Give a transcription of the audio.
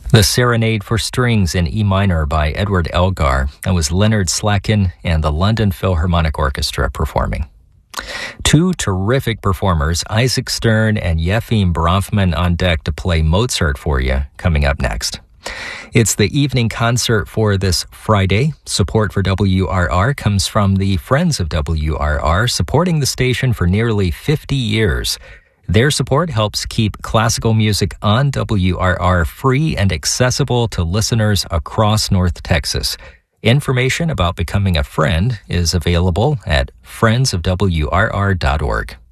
The Serenade for Strings in E minor by Edward Elgar. That was Leonard Slakin and the London Philharmonic Orchestra performing. Two terrific performers, Isaac Stern and Yefim Bronfman, on deck to play Mozart for you coming up next. It's the evening concert for this Friday. Support for WRR comes from the Friends of WRR, supporting the station for nearly 50 years. Their support helps keep classical music on WRR free and accessible to listeners across North Texas. Information about becoming a friend is available at friendsofwrr.org.